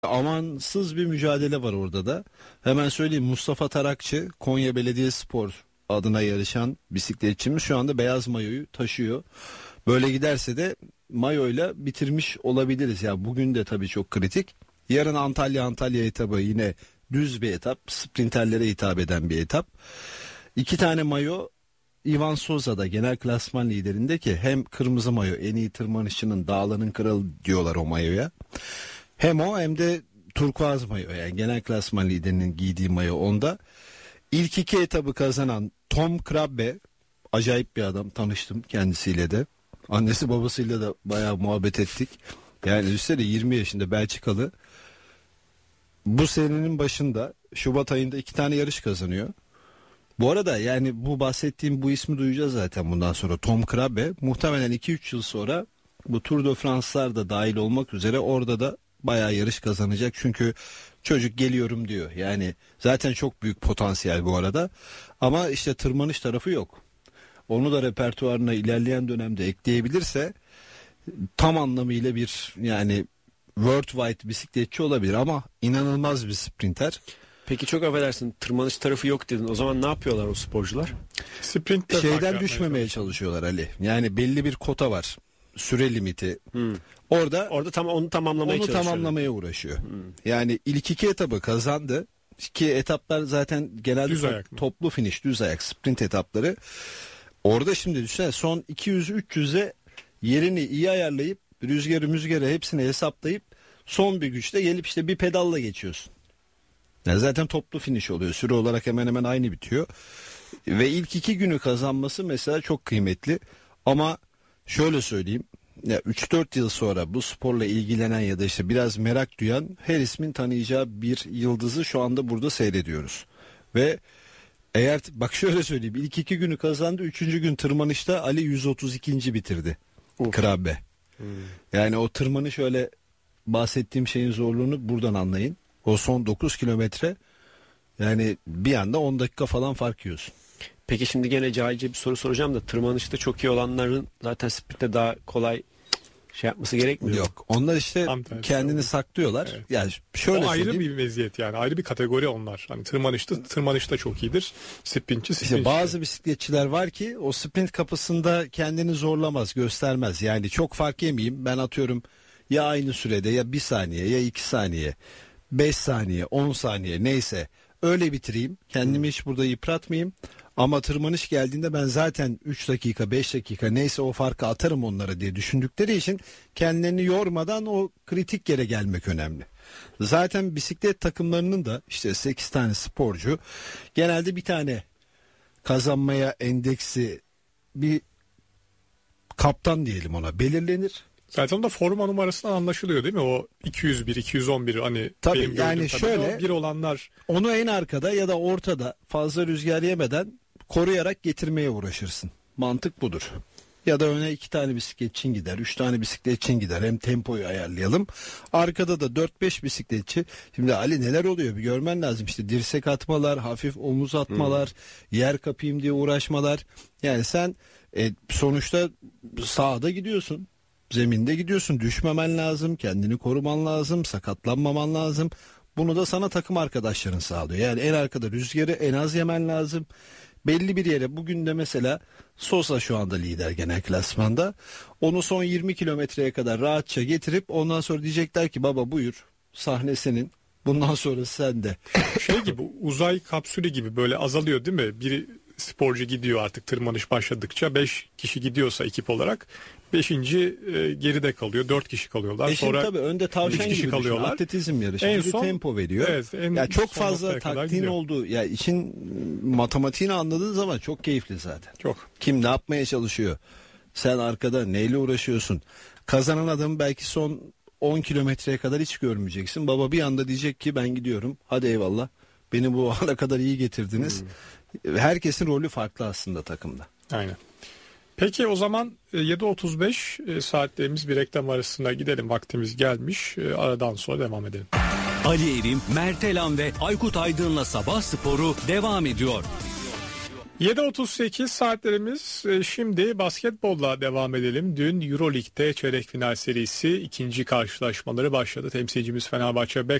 Amansız bir mücadele var orada da. Hemen söyleyeyim, Mustafa Tarakçı, Konya Belediyespor adına yarışan bisikletçimiz şu anda beyaz mayoyu taşıyor. Böyle giderse de mayoyla bitirmiş olabiliriz. Ya bugün de tabii çok kritik. Yarın Antalya etabı, yine düz bir etap, sprinterlere hitap eden bir etap. 2 tane mayo Ivan Soza'da, genel klasman liderinde, ki hem kırmızı mayo, en iyi tırmanışçının, dağların kralı diyorlar o mayoya. Hem o hem de turkuaz mayo, yani genel klasman liderinin giydiği mayo onda. İlk 2 etabı kazanan Tom Krabbe, acayip bir adam, tanıştım kendisiyle de. Annesi babasıyla da bayağı muhabbet ettik. Yani üstelik 20 yaşında Belçikalı. Bu senenin başında Şubat ayında 2 tane yarış kazanıyor. Bu arada yani bu bahsettiğim bu ismi duyacağız zaten bundan sonra. Tom Krabbe muhtemelen 2-3 yıl sonra bu Tour de France'lar da dahil olmak üzere orada da bayağı yarış kazanacak. Çünkü çocuk geliyorum diyor. Yani zaten çok büyük potansiyel bu arada. Ama işte tırmanış tarafı yok. Onu da repertuarına ilerleyen dönemde ekleyebilirse tam anlamıyla bir, yani worldwide bisikletçi olabilir ama inanılmaz bir sprinter. Peki çok affedersin, tırmanış tarafı yok dedin. O zaman ne yapıyorlar o sporcular? Şeyden düşmemeye çalışıyorlar Ali. Yani belli bir kota var. Süre limiti. Orada tam onu tamamlamaya uğraşıyor. Yani ilk 2 etabı kazandı. Ki etaplar zaten genelde toplu finish, düz ayak sprint etapları. Orada şimdi düşünsene, son 200-300'e yerini iyi ayarlayıp rüzgarı hepsini hesaplayıp son bir güçle gelip işte bir pedalla geçiyorsun. Yani zaten toplu finish oluyor. Süre olarak hemen hemen aynı bitiyor. Ve ilk 2 günü kazanması mesela çok kıymetli. Ama şöyle söyleyeyim, ya 3-4 yıl sonra bu sporla ilgilenen ya da işte biraz merak duyan her ismin tanıyacağı bir yıldızı şu anda burada seyrediyoruz. Ve eğer bak şöyle söyleyeyim, ilk 2 günü kazandı, 3. gün tırmanışta Ali 132. bitirdi. Krabbe. Yani o tırmanış, öyle bahsettiğim şeyin zorluğunu buradan anlayın. O son 9 kilometre, yani bir anda 10 dakika falan fark yiyorsun. Peki şimdi gene cahilce bir soru soracağım da, tırmanışta çok iyi olanların zaten sprintte daha kolay şey yapması gerekmiyor. Yok. Onlar işte kendini saklıyorlar. Evet. Yani şöyle o ayrı bir meziyet, yani ayrı bir kategori onlar. Hani tırmanışta çok iyidir. Sprintçi. İşte bazı bisikletçiler var ki o sprint kapısında kendini zorlamaz, göstermez. Yani çok fark yemeyeyim, ben atıyorum ya aynı sürede, ya 1 saniye, ya 2 saniye, 5 saniye, 10 saniye, neyse öyle bitireyim. Kendimi hiç burada yıpratmayayım. Ama tırmanış geldiğinde ben zaten 3 dakika 5 dakika neyse o farkı atarım onlara diye düşündükleri için kendilerini yormadan o kritik yere gelmek önemli. Zaten bisiklet takımlarının da işte 8 tane sporcu, genelde bir tane kazanmaya endeksi bir kaptan diyelim ona belirlenir. Zaten da forma numarasından anlaşılıyor değil mi? O 201, 211 hani tabii, benim yani şöyle bir olanlar. Onu en arkada ya da ortada fazla rüzgar yemeden koruyarak getirmeye uğraşırsın. Mantık budur. Ya da öne 2 tane bisikletçin gider, 3 tane bisikletçin gider. Hem tempoyu ayarlayalım. Arkada da 4-5 bisikletçi. Şimdi Ali neler oluyor bir görmen lazım. İşte dirsek atmalar, hafif omuz atmalar, yer kapayım diye uğraşmalar. Yani sen sonuçta sağda gidiyorsun. Zeminde gidiyorsun, düşmemen lazım, kendini koruman lazım, sakatlanmaman lazım. Bunu da sana takım arkadaşların sağlıyor. Yani en arkada rüzgarı en az yemen lazım. Belli bir yere, bugün de mesela Sosa şu anda lider genel klasmanda. Onu son 20 kilometreye kadar rahatça getirip ondan sonra diyecekler ki baba buyur, sahne senin. Bundan sonra sen de. Şey gibi, uzay kapsülü gibi böyle azalıyor değil mi? Bir sporcu gidiyor artık tırmanış başladıkça, 5 kişi gidiyorsa ekip olarak 5. geride kalıyor. 4 kişi kalıyorlar. Sonra tabii önde tavşan gibi kalıyorlar. Atletizm yarışı en son, tempo veriyor. Evet, ya çok fazla taktiğin olduğu, ya işin matematiğini anladığın zaman çok keyifli zaten. Çok. Kim ne yapmaya çalışıyor? Sen arkada neyle uğraşıyorsun? Kazanan adamı belki son 10 kilometreye kadar hiç görmeyeceksin. Baba bir anda diyecek ki ben gidiyorum. Hadi eyvallah. Beni bu ana kadar iyi getirdiniz. Herkesin rolü farklı aslında takımda. Aynen. Peki o zaman 7.35 saatlerimiz, bir reklam arasına gidelim. Vaktimiz gelmiş. Aradan sonra devam edelim. Ali Erim, Mert Elan ve Aykut Aydın'la Sabah Sporu devam ediyor. 7.38 saatlerimiz. Şimdi basketbolla devam edelim. Dün Euroleague'de çeyrek final serisi ikinci karşılaşmaları başladı. Temsilcimiz Fenerbahçe